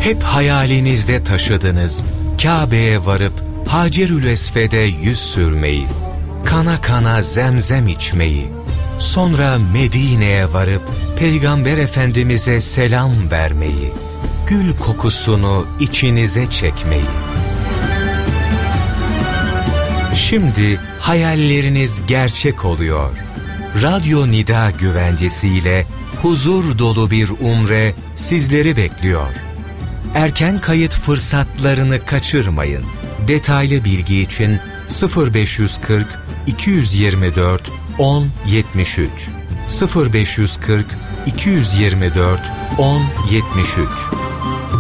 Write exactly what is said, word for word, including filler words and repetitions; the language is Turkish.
Hep hayalinizde taşıdınız, Kabe'ye varıp Hacerül Esved'e yüz sürmeyi, kana kana zemzem içmeyi, sonra Medine'ye varıp Peygamber Efendimiz'e selam vermeyi, gül kokusunu içinize çekmeyi. Şimdi hayalleriniz gerçek oluyor. Radyo Nida güvencesiyle huzur dolu bir umre sizleri bekliyor. Erken kayıt fırsatlarını kaçırmayın. Detaylı bilgi için sıfır beş yüz kırk iki yüz yirmi dört on yetmiş üç sıfır beş yüz kırk iki yüz yirmi dört on yetmiş üç